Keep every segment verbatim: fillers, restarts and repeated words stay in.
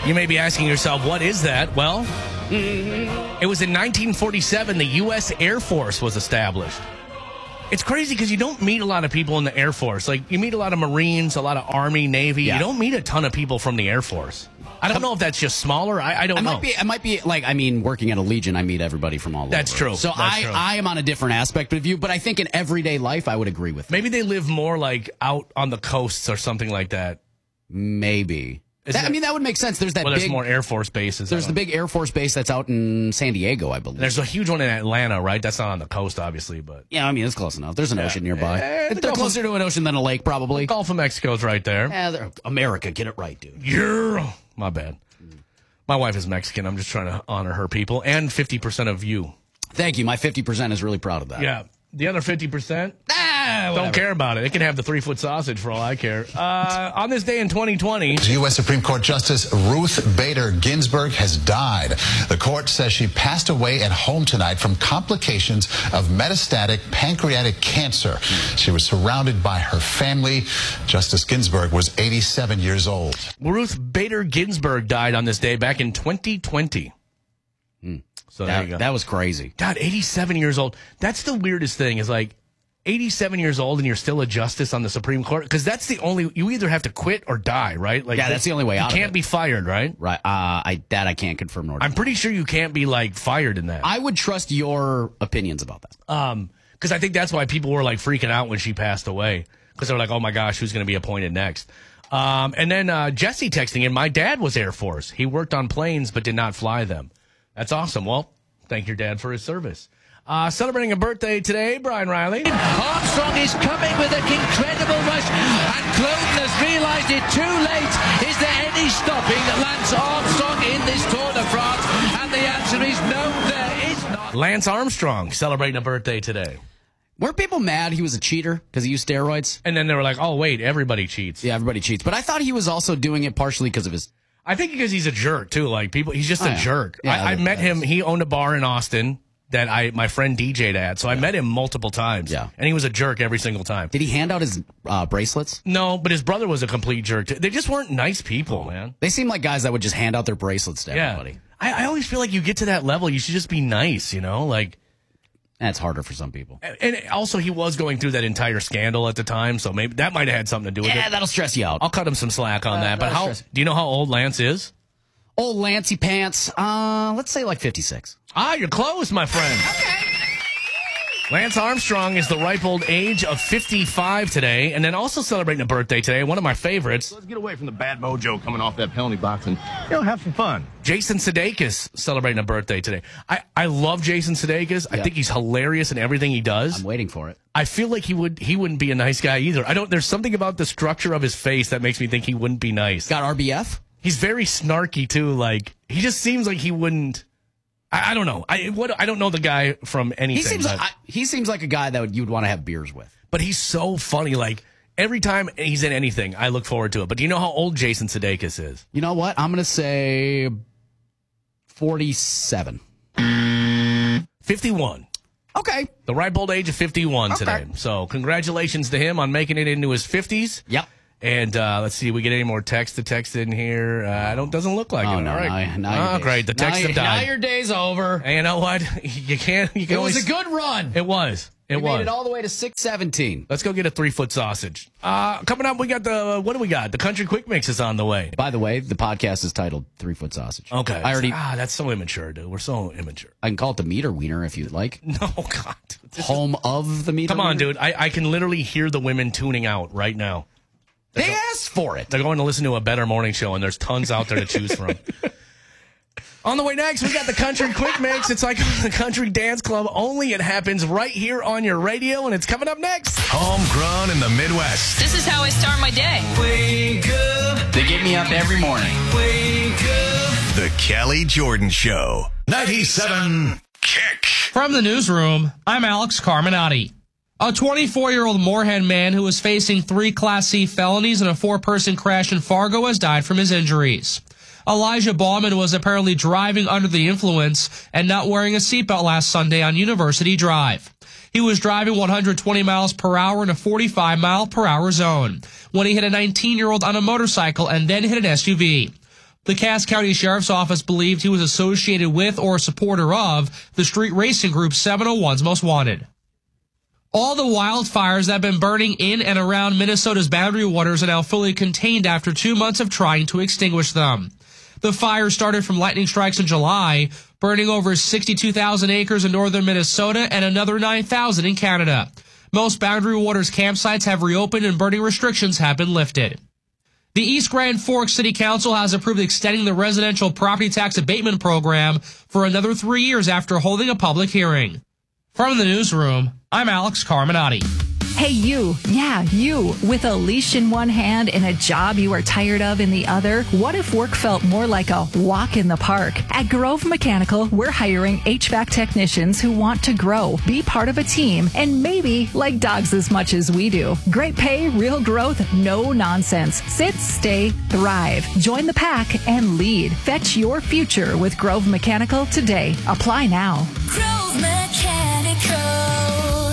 You may be asking yourself, what is that? Well, it was in nineteen forty-seven the U S Air Force was established. It's crazy because you don't meet a lot of people in the Air Force. Like, you meet a lot of Marines, a lot of Army, Navy. Yeah. You don't meet a ton of people from the Air Force. I don't know if that's just smaller. I, I don't I know. might be, I might be, like, I mean, working at a Legion, I meet everybody from all That's over. true. So That's I, true. I am on a different aspect of you, but I think in everyday life, I would agree with Maybe they live more, like, out on the coasts or something like that. Maybe. Is That, it- I mean, that would make sense. There's that Well, there's big, more Air Force bases. there's the big Air Force base that's out in San Diego, I believe. There's a huge one in Atlanta, right? That's not on the coast, obviously, but Yeah, I mean, it's close enough. There's an Yeah. ocean nearby. Eh, the They're Gulf closer to an ocean than a lake, probably. Gulf of Mexico's right there. Yeah, they're- America, get it right, dude. Yeah. My bad. My wife is Mexican. I'm just trying to honor her people. And fifty percent of you. Thank you. My fifty percent is really proud of that. Yeah. The other fifty percent, Ah, don't whatever. care about it. It can have the three-foot sausage for all I care. Uh, on this day in twenty twenty, U S Supreme Court Justice Ruth Bader Ginsburg has died. The court says she passed away at home tonight from complications of metastatic pancreatic cancer. She was surrounded by her family. Justice Ginsburg was eighty-seven years old. Ruth Bader Ginsburg died on this day back in twenty twenty. So there you go. That, that was crazy. God, eighty-seven years old. That's the weirdest thing is like eighty-seven years old and you're still a justice on the Supreme Court. Because that's the only, you either have to quit or die, right? Like Yeah, that's the only way you out of can't it. be fired, right? Right. Uh, I that I can't confirm nor deny. I'm pretty sure you can't be like fired in that. I would trust your opinions about that. Um, because I think that's why people were like freaking out when she passed away. Because they're like, oh my gosh, who's going to be appointed next? Um, and then uh, Jesse texting in, my dad was Air Force. He worked on planes but did not fly them. That's awesome. Well, thank your dad for his service. Uh, celebrating a birthday today, Brian Riley. Armstrong is coming with an incredible rush, and Cloten has realised it too late. Is there any stopping Lance Armstrong in this Tour de France? And the answer is no, there is not. Lance Armstrong celebrating a birthday today. Weren't people mad he was a cheater because he used steroids? And then they were like, oh, wait, everybody cheats. Yeah, everybody cheats. But I thought he was also doing it partially because of his... I think because he's a jerk, too. Like, people, he's just Oh, a yeah. jerk. Yeah, I, I that- met that him. is- He owned a bar in Austin that I my friend D J'd at. So I met him multiple times. Yeah. And he was a jerk every single time. Did he hand out his uh, bracelets? No, but his brother was a complete jerk, too. They just weren't nice people, man. They seem like guys that would just hand out their bracelets to Yeah. everybody. I, I always feel like you get to that level, you should just be nice, you know? Like, That's harder for some people. and also he was going through that entire scandal at the time, so maybe that might have had something to do with Yeah, it. that'll stress you out. I'll cut him some slack on Uh, that. But that'll how stress- do you know how old Lance is? Old Lancey Pants, uh, let's say like fifty-six. Ah, you're close, my friend. Lance Armstrong is the ripe old age of fifty-five today, and then also celebrating a birthday today, one of my favorites, Let's get away from the bad mojo coming off that penalty box and, you know, have some fun. Jason Sudeikis celebrating a birthday today. I, I love Jason Sudeikis. I Yeah. think he's hilarious in everything he does. I'm waiting for it. I feel like he would he wouldn't be a nice guy either. I don't. There's something about the structure of his face that makes me think he wouldn't be nice. Got R B F? He's very snarky too. Like he just seems like he wouldn't. I, I don't know. I what I don't know the guy from anything. He seems but, like I, he seems like a guy that would, you'd want to have beers with. but he's so funny. Like every time he's in anything, I look forward to it. But do you know how old Jason Sudeikis is? You know what? I'm going to say forty-seven. fifty-one. Okay. The ripe old age of fifty-one Okay. today. So congratulations to him on making it into his fifties. Yep. And uh, let's see, we get any more text to text in here? Uh, I don't. Doesn't look like Oh, it. no, All right. now- now your oh, days- great. The now text your- have died. Now your day's over. And you know what? You can't. You can It was always, a good run. It was. It we was. made it all the way to six seventeen. Let's go get a three foot sausage. Uh, coming up, we got the what do we got? The country quick mix is on the way. By the way, the podcast is titled Three Foot Sausage. Okay. I already. Ah, that's so immature, dude. We're so immature. I can call it the Meter Wiener if you'd like. No, God. This is- Home of the Meter. come on, Wiener. dude. I, I can literally hear the women tuning out right now. They asked for it. They're going to listen to a better morning show, and there's tons out there to choose from. On the way next, we got the Country Quick Mix. It's like the Country Dance Club, only it happens right here on your radio, and it's coming up next. Homegrown in the Midwest. This is how I start my day. Wake up, They get me up every morning. wake up. The Kelly Jordan Show. ninety-seven Kick. From the newsroom, I'm Alex Carminati. A twenty-four-year-old Moorhead man who was facing three Class C felonies in a four-person crash in Fargo has died from his injuries. Elijah Ballman was apparently driving under the influence and not wearing a seatbelt last Sunday on University Drive. He was driving one hundred twenty miles per hour in a forty-five mile per hour zone when he hit a nineteen-year-old on a motorcycle and then hit an S U V. The Cass County Sheriff's Office believed he was associated with or a supporter of the street racing group seven oh one's Most Wanted. All the wildfires that have been burning in and around Minnesota's boundary waters are now fully contained after two months of trying to extinguish them. The fire started from lightning strikes in July, burning over sixty-two thousand acres in northern Minnesota and another nine thousand in Canada. Most Boundary Waters campsites have reopened and burning restrictions have been lifted. The East Grand Forks City Council has approved extending the residential property tax abatement program for another three years after holding a public hearing. From the newsroom, I'm Alex Carminati. Hey, you. Yeah, you. With a leash in one hand and a job you are tired of in the other, what if work felt more like a walk in the park? At Grove Mechanical, we're hiring H V A C technicians who want to grow, be part of a team, and maybe like dogs as much as we do. Great pay, real growth, no nonsense. Sit, stay, thrive. Join the pack and lead. Fetch your future with Grove Mechanical today. Apply now. Grove Mechanical.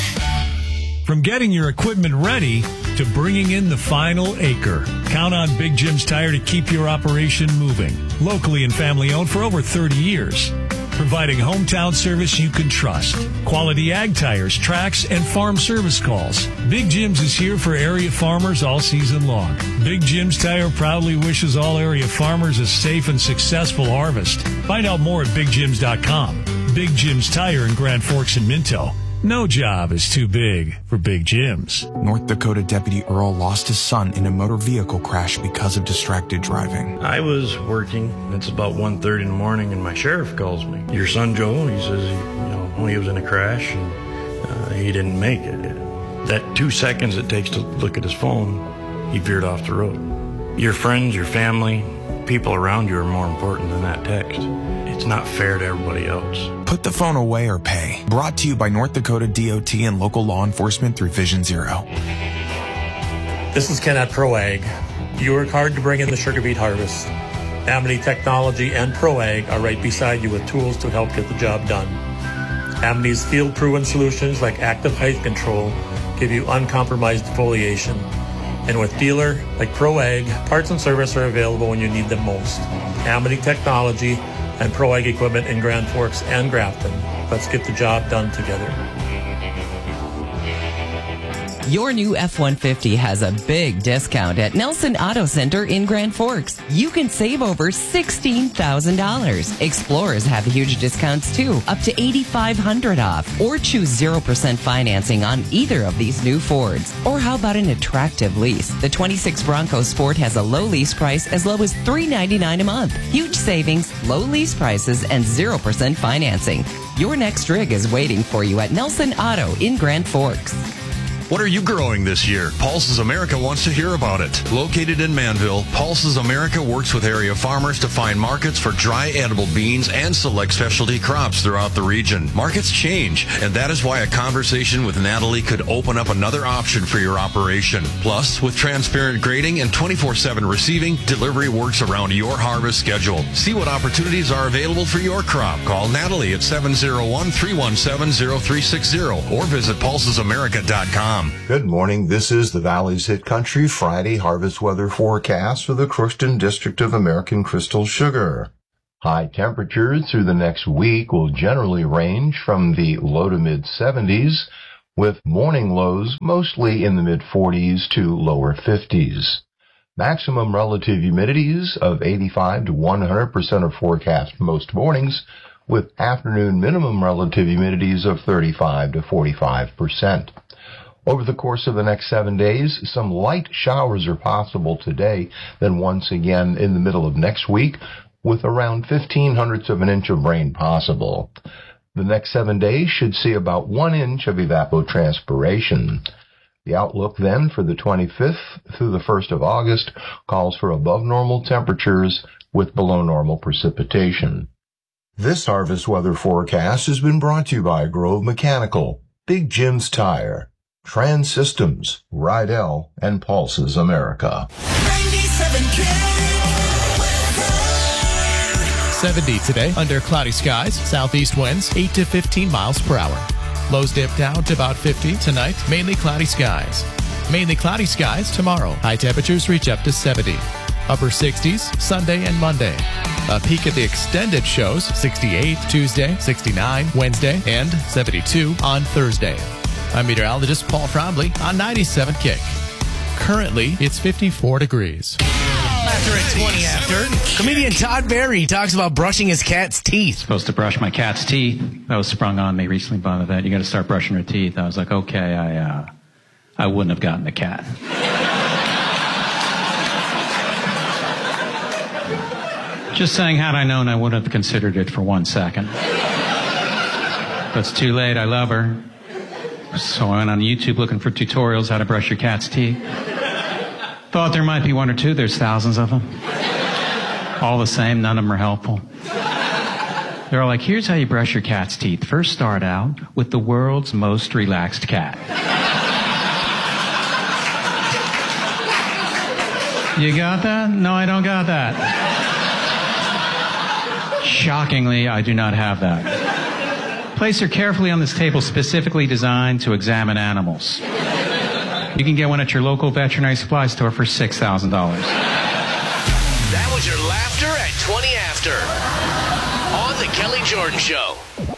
From getting your equipment ready to bringing in the final acre, count on Big Jim's Tire to keep your operation moving. Locally and family owned for over thirty years. Providing hometown service you can trust. Quality ag tires, tracks, and farm service calls. Big Jim's is here for area farmers all season long. Big Jim's Tire proudly wishes all area farmers a safe and successful harvest. Find out more at big jims dot com. Big Jim's Tire in Grand Forks and Minto. No job is too big for Big Jim's. North Dakota Deputy Earl lost his son in a motor vehicle crash because of distracted driving. I was working. It's about one thirty in the morning, and my sheriff calls me. Your son Joe, he says, you know, he was in a crash, and uh, he didn't make it. That two seconds it takes to look at his phone, he veered off the road. Your friends, your family, people around you are more important than that text. It's not fair to everybody else. Put the phone away or pay. Brought to you by North Dakota D O T and local law enforcement through Vision Zero. This is Ken at ProAg. You work hard to bring in the sugar beet harvest. Amity Technology and ProAg are right beside you with tools to help get the job done. Amity's field-proven solutions like active height control give you uncompromised foliation. And with dealer like ProAg, parts and service are available when you need them most. Amity Technology and ProAg equipment in Grand Forks and Grafton. Let's get the job done together. Your new F one fifty has a big discount at Nelson Auto Center in Grand Forks. You can save over sixteen thousand dollars. Explorers have huge discounts too, up to eight thousand five hundred dollars off. Or choose zero percent financing on either of these new Fords. Or how about an attractive lease? The twenty-six Bronco Sport has a low lease price as low as three hundred ninety-nine dollars a month. Huge savings, low lease prices, and zero percent financing. Your next rig is waiting for you at Nelson Auto in Grand Forks. What are you growing this year? Pulses America wants to hear about it. Located in Manville, Pulses America works with area farmers to find markets for dry edible beans and select specialty crops throughout the region. Markets change, and that is why a conversation with Natalie could open up another option for your operation. Plus, with transparent grading and twenty-four seven receiving, delivery works around your harvest schedule. See what opportunities are available for your crop. Call Natalie at seven oh one, three one seven, oh three six oh or visit pulses america dot com. Good morning. This is the Valley's Hit Country Friday harvest weather forecast for the Crookston District of American Crystal Sugar. High temperatures through the next week will generally range from the low to mid seventies, with morning lows mostly in the mid forties to lower fifties. Maximum relative humidities of eighty-five to one hundred percent are forecast most mornings, with afternoon minimum relative humidities of thirty-five to forty-five percent. Over the course of the next seven days, some light showers are possible today, then once again in the middle of next week, with around fifteen hundredths of an inch of rain possible. The next seven days should see about one inch of evapotranspiration. The outlook then for the twenty-fifth through the first of August calls for above normal temperatures with below normal precipitation. This harvest weather forecast has been brought to you by Grove Mechanical, Big Jim's Tire, Trans Systems, Rydell, and Pulses America. seventy today under cloudy skies, southeast winds eight to fifteen miles per hour. Lows dip down to about fifty tonight, mainly cloudy skies. Mainly cloudy skies tomorrow. High temperatures reach up to seventy. Upper sixties Sunday and Monday. A peek at the extended shows, sixty-eight Tuesday, sixty-nine Wednesday, and seventy-two on Thursday. I'm meteorologist Paul Trombley on ninety-seven Kick. Currently, it's fifty-four degrees. After at twenty after, comedian Todd Berry talks about brushing his cat's teeth. Supposed to brush my cat's teeth. That was sprung on me recently by the vet. You got to start brushing her teeth. I was like, okay, I, uh, I wouldn't have gotten the cat. Just saying, had I known, I wouldn't have considered it for one second. But it's too late. I love her. So I went on YouTube looking for tutorials how to brush your cat's teeth. Thought there might be one or two. There's thousands of them. All the same, none of them are helpful. They're all like, here's how you brush your cat's teeth. First, start out with the world's most relaxed cat. You got that? No, I don't got that. Shockingly, I do not have that. Place her carefully on this table specifically designed to examine animals. You can get one at your local veterinary supply store for six thousand dollars. That was your laughter at twenty after on The Kelly Jordan Show.